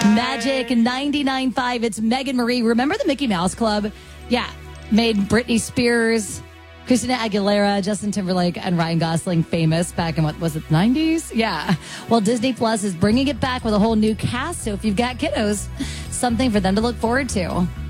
Magic 99.5. It's Megan Marie. Remember the Mickey Mouse Club? Yeah. Made Britney Spears, Christina Aguilera, Justin Timberlake, and Ryan Gosling famous back in, what was it, the 90s? Yeah. Well, Disney Plus is bringing it back with a whole new cast. So if you've got kiddos, something for them to look forward to.